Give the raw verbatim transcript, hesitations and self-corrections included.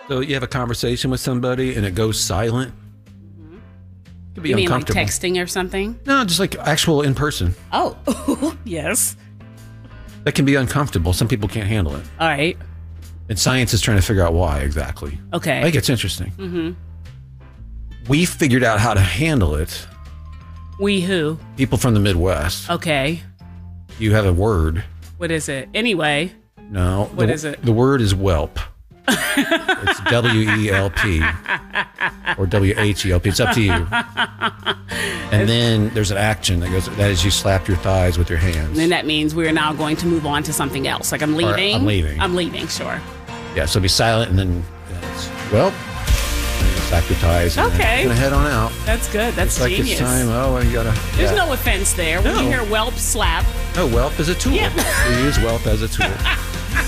So you have a conversation with somebody and it goes silent. Could be You mean like uncomfortable. texting or something? No, just like actual in person. Oh, yes. That can be uncomfortable. Some people can't handle it. All right. And science is trying to figure out why exactly. Okay. I think it's interesting. Mm-hmm. We figured out how to handle it. We who? People from the Midwest. Okay. You have a word. What is it? Anyway. No. What the, is it? The word is whelp. It's W E L P or W H E L P. It's up to you. And then there's an action that goes, that is you slap your thighs with your hands. And that means we're now going to move on to something else. Like I'm leaving. I'm leaving. I'm leaving, sure. Yeah, so be silent and then it's, well, and you slap your thighs and Okay. then you're gonna head on out. That's good. That's It's like genius. it's time. Oh, you gotta. There's yeah. no offense there. When No. you hear whelp slap, No, whelp is a tool. Yeah. We use whelp as a tool.